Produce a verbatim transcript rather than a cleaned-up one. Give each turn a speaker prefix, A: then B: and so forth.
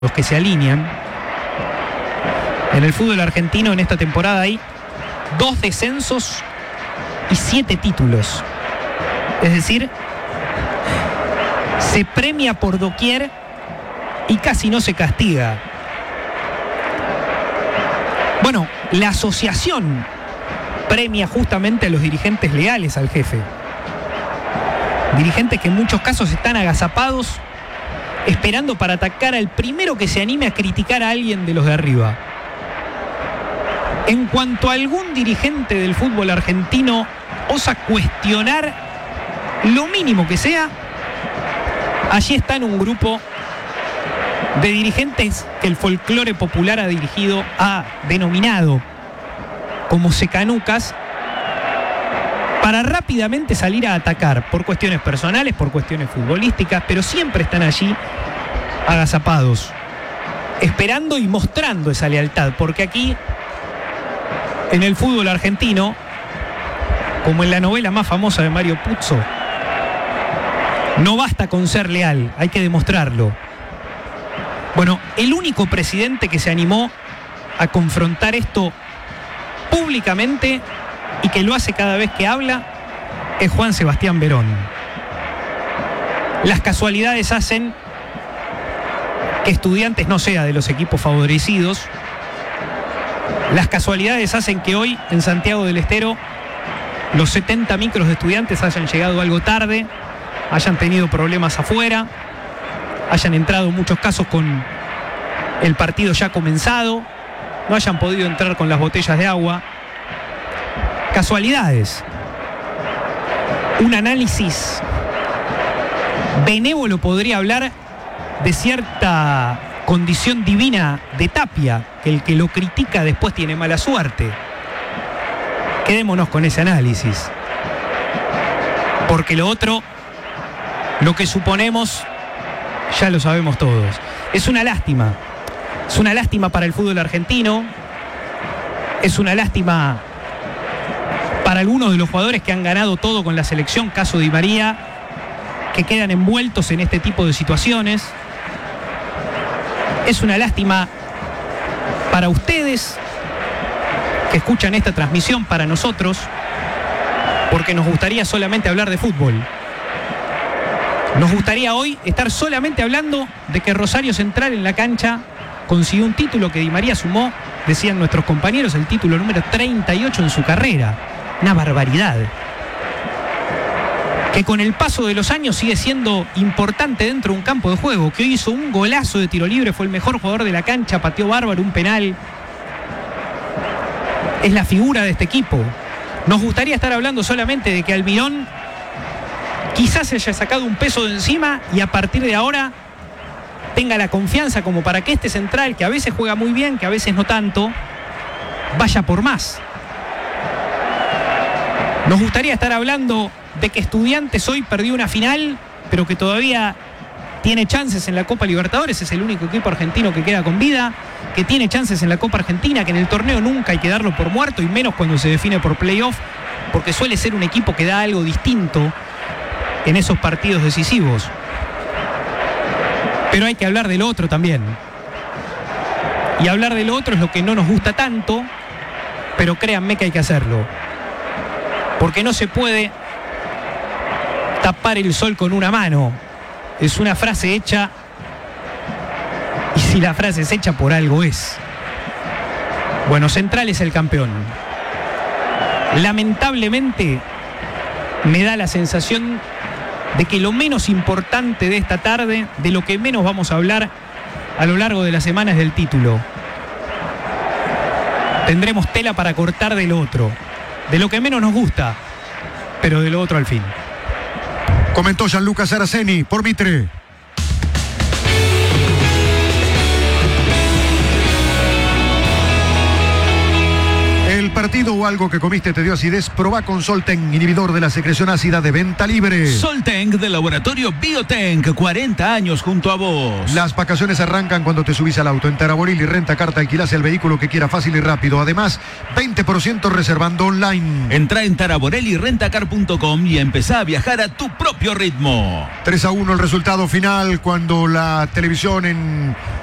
A: los que se alinean. En el fútbol argentino en esta temporada hay dos descensos y siete títulos. Es decir, se premia por doquier y casi no se castiga. Bueno, la asociación premia justamente a los dirigentes leales al jefe. Dirigentes que en muchos casos están agazapados, esperando para atacar al primero que se anime a criticar a alguien de los de arriba. En cuanto a algún dirigente del fútbol argentino osa cuestionar lo mínimo que sea, allí está en un grupo de dirigentes que el folclore popular ha dirigido, ha denominado como secanucas, para rápidamente salir a atacar por cuestiones personales, por cuestiones futbolísticas, pero siempre están allí agazapados, esperando y mostrando esa lealtad, porque aquí, en el fútbol argentino, como en la novela más famosa de Mario Puzo, no basta con ser leal, hay que demostrarlo. Bueno, el único presidente que se animó a confrontar esto públicamente y que lo hace cada vez que habla es Juan Sebastián Verón. Las casualidades hacen que Estudiantes no sea de los equipos favorecidos. Las casualidades hacen que hoy en Santiago del Estero los setenta micros de Estudiantes hayan llegado algo tarde, hayan tenido problemas afuera, hayan entrado en muchos casos con el partido ya comenzado, no hayan podido entrar con las botellas de agua. Casualidades. Un análisis benévolo podría hablar de cierta condición divina de Tapia, que el que lo critica después tiene mala suerte. Quedémonos con ese análisis, porque lo otro, lo que suponemos, ya lo sabemos todos. Es una lástima. Es una lástima para el fútbol argentino. Es una lástima para algunos de los jugadores que han ganado todo con la selección, caso Di María, que quedan envueltos en este tipo de situaciones. Es una lástima para ustedes que escuchan esta transmisión, para nosotros, porque nos gustaría solamente hablar de fútbol. Nos gustaría hoy estar solamente hablando de que Rosario Central en la cancha consiguió un título que Di María sumó, decían nuestros compañeros, el título número treinta y ocho en su carrera. Una barbaridad. Que con el paso de los años sigue siendo importante dentro de un campo de juego, que hoy hizo un golazo de tiro libre, fue el mejor jugador de la cancha, pateó bárbaro, un penal. Es la figura de este equipo. Nos gustaría estar hablando solamente de que Almirón quizás se haya sacado un peso de encima y a partir de ahora tenga la confianza como para que este central, que a veces juega muy bien, que a veces no tanto, vaya por más. Nos gustaría estar hablando de que Estudiantes hoy perdió una final, pero que todavía tiene chances en la Copa Libertadores, es el único equipo argentino que queda con vida, que tiene chances en la Copa Argentina, que en el torneo nunca hay que darlo por muerto, y menos cuando se define por playoff, porque suele ser un equipo que da algo distinto en esos partidos decisivos. Pero hay que hablar del otro también. Y hablar del otro es lo que no nos gusta tanto, pero créanme que hay que hacerlo. Porque no se puede tapar el sol con una mano. Es una frase hecha, y si la frase es hecha por algo es. Bueno, Central es el campeón. Lamentablemente me da la sensación de que lo menos importante de esta tarde, de lo que menos vamos a hablar a lo largo de las semanas, del título. Tendremos tela para cortar de lo otro, de lo que menos nos gusta, pero de lo otro al fin.
B: Comentó Gianluca Saraceni por Mitre. El partido o algo que comiste te dio acidez, probá con Solten, inhibidor de la secreción ácida, de venta libre.
C: Solten del laboratorio Biotenk, cuarenta años junto a vos.
B: Las vacaciones arrancan cuando te subís al auto. En Taraboril y Renta Carta alquilás el vehículo que quiera fácil y rápido. Además, veinte por ciento reservando online.
C: Entrá en taraborel y rentacar punto com y empezá a viajar a tu propio ritmo.
B: tres a uno el resultado final cuando la televisión en